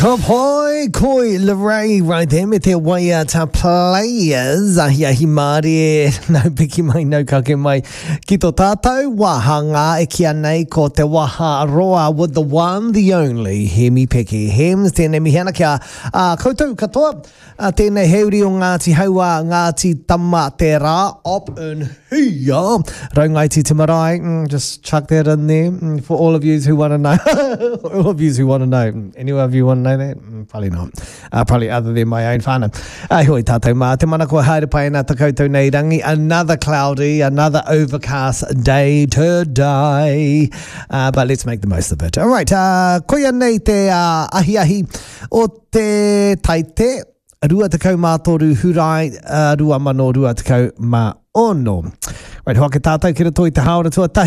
Top hoi koi Lorraine right there me te waia ta players ahi mare no piki mai no kake mai ki tō tātou wahanga e kia nei ko te waha roa with the one the only Hemi Peki Hems tēnei mihana kia koutou katoa tēnei heuri o Ngāti Haua Ngāti Tama te rā op un huia Raungaiti te marae just chuck that in there for all of you who want to know all of you who want to know any of you want to know that? Probably not. Probably other than my own whānau. Hoi tātou mā, te mana kua haere pai nā tā koutou nei rangi. Another cloudy, another overcast day today. But let's make the most of it. All right, koia nei te ahi o te taite. Rua tekau mā toru hurai, rua mano rua tekau mā ono. Right, hoa ke tātou, kira toi te haora tua tahi.